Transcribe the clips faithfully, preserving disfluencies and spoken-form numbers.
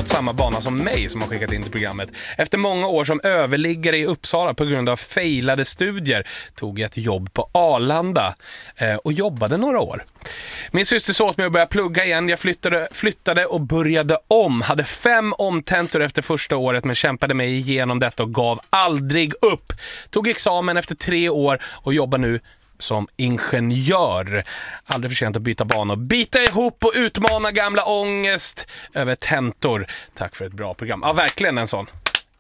gått samma bana som mig som har skickat in till programmet. Efter många år som överliggare i Uppsala på grund av failade studier tog jag ett jobb på Arlanda eh, och jobbade några år. Min syster sa åt mig att börja plugga igen. Jag flyttade, flyttade och började om. Hade fem omtentor efter första året men kämpade mig igenom detta och gav aldrig upp. Tog examen efter tre år och jobbar nu som ingenjör. Aldrig för sent att byta bana och bita ihop och utmana gamla ångest över tentor. Tack för ett bra program. Ja, verkligen en sån.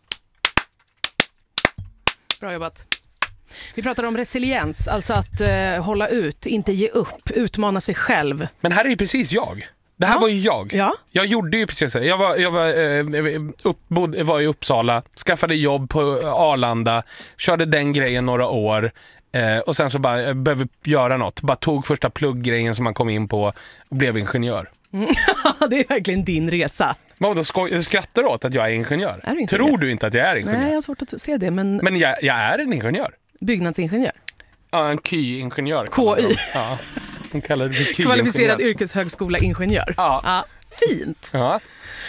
Bra jobbat. Vi pratar om resiliens, alltså att uh, hålla ut, inte ge upp, utmana sig själv. Men här är ju precis jag. Det här ja. var ju jag. Ja. Jag gjorde ju precis så. Jag var, jag var, eh, uppbod, var i Uppsala, skaffade jobb på Arlanda, körde den grejen några år. Eh, och sen så bara eh, behöver göra något. Bara tog första plugggrejen som man kom in på och blev ingenjör. Mm. Det är verkligen din resa. Men då skoj, skrattar du åt att jag är ingenjör? Är du ingenjör? Tror du inte att jag är ingenjör? Nej, jag har svårt att se det. Men, men jag, jag är en ingenjör. Byggnadsingenjör? Ja, en K Y-ingenjör. K Y? Ja, de kallar det K Y-ingenjör. Kvalificerad yrkeshögskola-ingenjör. Ja. Ja. Fint. Ja.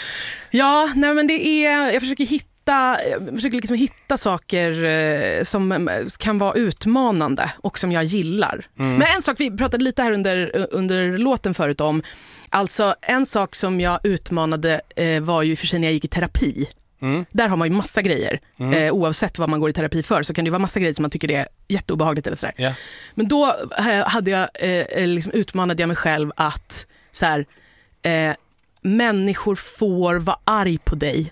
Ja, nej men det är... Jag försöker hitta... Jag försöker liksom hitta saker eh, som kan vara utmanande och som jag gillar. Mm. Men en sak, vi pratade lite här under, under låten förut om. Alltså en sak som jag utmanade eh, var ju för sig när jag gick i terapi. Mm. Där har man ju massa grejer. Mm. Eh, oavsett vad man går i terapi för så kan det vara massa grejer som man tycker är jätteobehagligt eller sådär. Yeah. Men då eh, hade jag, eh, liksom utmanade jag mig själv att så här, eh, människor får vara arg på dig.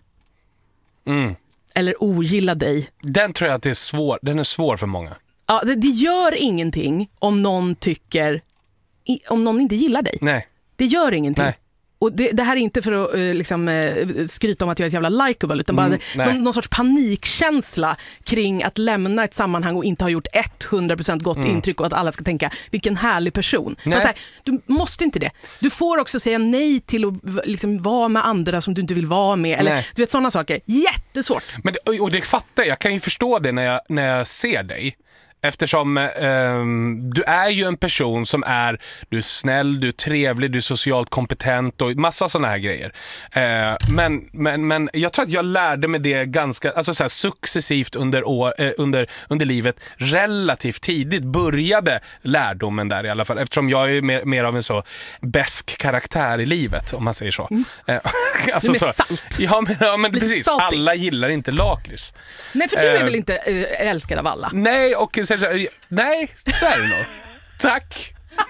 Mm. Eller ogilla dig. Den tror jag att det är svår, den är svår för många. Ja, det, det gör ingenting om någon tycker, om någon inte gillar dig. Nej. Det gör ingenting. Nej. Och det, det här är inte för att uh, liksom, uh, skryta om att jag är ett jävla likeable utan bara mm, någon, någon sorts panikkänsla kring att lämna ett sammanhang och inte ha gjort hundra procent gott mm. intryck och att alla ska tänka vilken härlig person. Så här, du måste inte det. Du får också säga nej till att liksom, vara med andra som du inte vill vara med. Eller, du vet sådana saker. Jättesvårt. Men det, och det fattar jag. Jag kan ju förstå det när jag, när jag ser dig. Eftersom eh, du är ju en person som är, du är snäll, du är trevlig, du är socialt kompetent och massa sådana här grejer. Eh, men, men, men jag tror att jag lärde mig det ganska, alltså så här, successivt under, år, eh, under, under livet. Relativt tidigt började lärdomen där i alla fall. Eftersom jag är mer, mer av en så besk karaktär i livet, om man säger så. Mm. Eh, alltså så salt. Ja, men, ja, men precis. Salty. Alla gillar inte lakrits. Nej, för du är eh, väl inte äh, älskad av alla? Nej, och nej, så är det nog. Tack.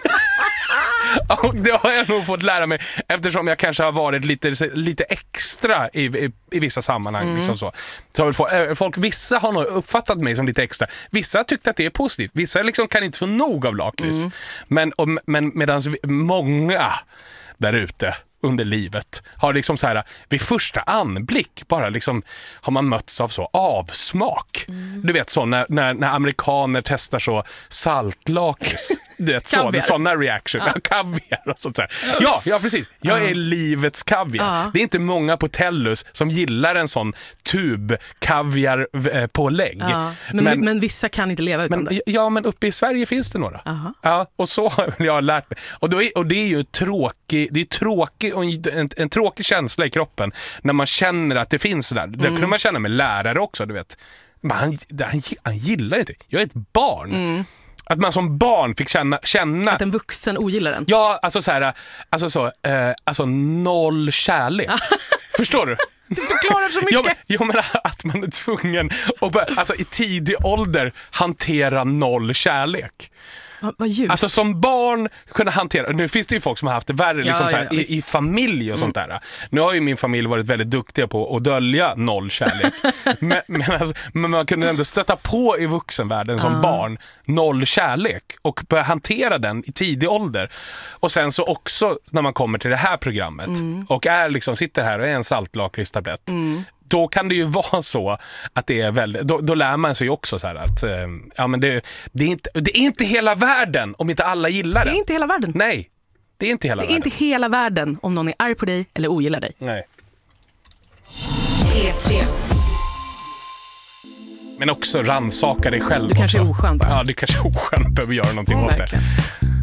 Och det har jag nog fått lära mig eftersom jag kanske har varit lite, lite extra i, i, i vissa sammanhang. Mm. Liksom så. Så folk, vissa har nog uppfattat mig som lite extra. Vissa har tyckt att det är positivt. Vissa liksom kan inte få nog av lakrits. Mm. Men, och, men medan många där ute under livet har liksom så här vid första anblick bara liksom har man mötts av så avsmak. Mm. Du vet så när, när, när amerikaner testar så saltlakrits. Du vet så, det är såna reaction. Ja. Kaviar och sånt där. Ja, ja precis. Jag är livets kaviar. Ja. Det är inte många på Tellus som gillar en sån tub kaviar eh, på lägg. Ja. Men, men, men vissa kan inte leva utan men, det. Ja, men uppe i Sverige finns det några. Uh-huh. Ja, och så har jag lärt mig. Och, då är, och det är ju tråkig, det är tråkig och en, en tråkig känsla i kroppen när man känner att det finns där. Det mm. kunde man känna med lärare också, du vet. Men han, han, han gillar inte. Jag är ett barn. Mm. Att man som barn fick känna, känna... Att en vuxen ogillar den. Ja, alltså så här, alltså så, eh, alltså noll kärlek. Förstår du? Du förklarar så mycket. Jag, men, jag menar att man är tvungen att börja, alltså i tidig ålder hantera noll kärlek. Vad ljus. Alltså som barn kunna hantera. Nu finns det ju folk som har haft det värre liksom, ja, så här, ja, i, i familj och mm. sånt där. Nu har ju min familj varit väldigt duktiga på att dölja noll kärlek. men, men, alltså, men man kunde ändå stöta på i vuxenvärlden som uh. barn noll kärlek och börja hantera den i tidig ålder. Och sen så också när man kommer till det här programmet mm. och är liksom, sitter här och är en saltlakritstablett. Mm. Då kan det ju vara så att det är väldigt, då, då lär man sig också så här att eh, ja, men det, det, är inte, det är inte hela världen om inte alla gillar det. Det är inte hela världen. Nej, det är inte hela det världen. Det är inte hela världen om någon är arg på dig eller ogillar dig. Nej. P tre. Men också rannsaka dig själv. Du kanske också. är oskön bara. Ja, du kanske är oskön och behöver göra någonting mm, åt verkligen. det.